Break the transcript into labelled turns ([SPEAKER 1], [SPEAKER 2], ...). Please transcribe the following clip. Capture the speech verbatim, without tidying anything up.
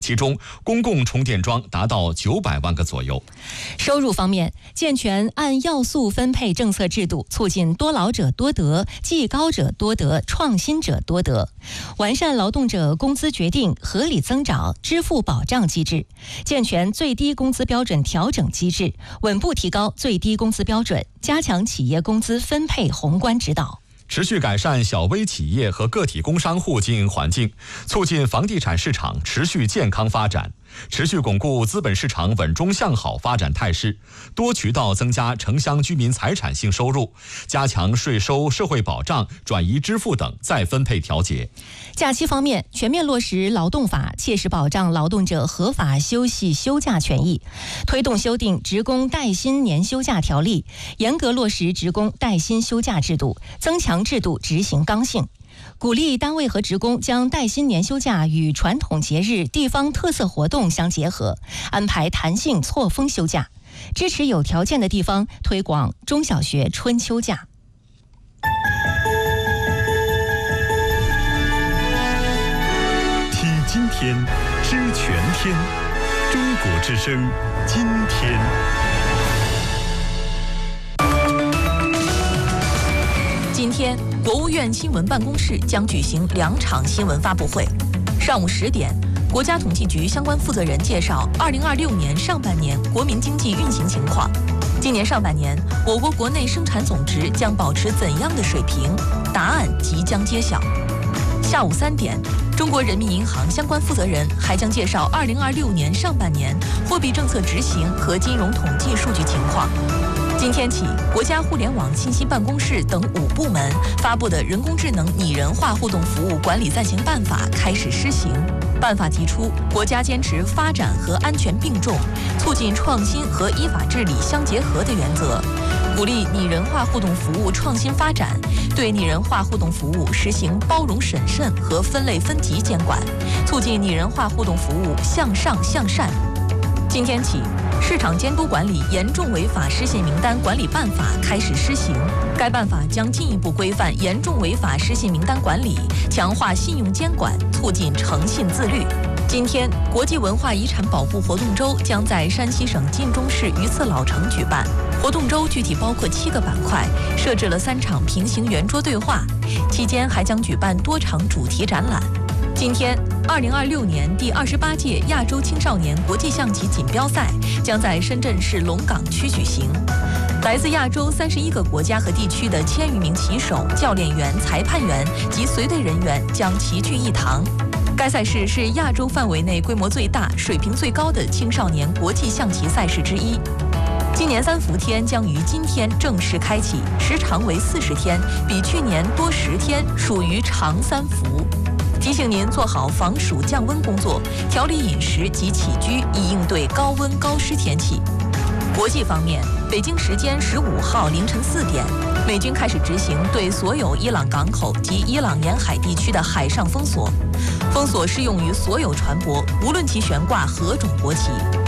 [SPEAKER 1] 其中公共充电桩达到九百万个左右。
[SPEAKER 2] 收入方面，健全按要素分配政策制度，促进多劳者多得、技高者多得、创新者多得；完善劳动者工资决定、合理增长、支付保障机制，健全最低工资标准调整机制，稳步提高最低工资标准，加强企业工资分配宏观指导。
[SPEAKER 1] 持续改善小微企业和个体工商户经营环境，促进房地产市场持续健康发展，持续巩固资本市场稳中向好发展态势，多渠道增加城乡居民财产性收入，加强税收、社会保障、转移支付等再分配调节。
[SPEAKER 2] 假期方面，全面落实劳动法，切实保障劳动者合法休息休假权益，推动修订职工带薪年休假条例，严格落实职工带薪休假制度，增强制度执行刚性。鼓励单位和职工将带薪年休假与传统节日、地方特色活动相结合，安排弹性错峰休假，支持有条件的地方推广中小学春秋假。
[SPEAKER 3] 听今天，知全天，中国之声，今天。
[SPEAKER 4] 今天，国务院新闻办公室将举行两场新闻发布会。上午十点，国家统计局相关负责人介绍二零二六年上半年国民经济运行情况。今年上半年，我国国内生产总值将保持怎样的水平？答案即将揭晓。下午三点，中国人民银行相关负责人还将介绍二零二六年上半年货币政策执行和金融统计数据情况。今天起，国家互联网信息办公室等五部门发布的人工智能拟人化互动服务管理暂行办法开始施行。办法提出，国家坚持发展和安全并重，促进创新和依法治理相结合的原则，鼓励拟人化互动服务创新发展，对拟人化互动服务实行包容审慎和分类分级监管，促进拟人化互动服务向上向善。今天起，市场监督管理严重违法失信名单管理办法开始施行。该办法将进一步规范严重违法失信名单管理，强化信用监管，促进诚信自律。今天，国际文化遗产保护活动周将在山西省晋中市榆次老城举办。活动周具体包括七个板块，设置了三场平行圆桌对话，期间还将举办多场主题展览。今天，二零二六年第二十八届亚洲青少年国际象棋锦标赛将在深圳市龙岗区举行。来自亚洲三十一个国家和地区的千余名棋手、教练员、裁判员及随队人员将齐聚一堂。该赛事是亚洲范围内规模最大、水平最高的青少年国际象棋赛事之一。今年三伏天将于今天正式开启，时长为四十天，比去年多十天，属于长三伏。提醒您做好防暑降温工作，调理饮食及起居，以应对高温高湿天气。国际方面，北京时间十五号凌晨四点，美军开始执行对所有伊朗港口及伊朗沿海地区的海上封锁，封锁适用于所有船舶，无论其悬挂何种国旗。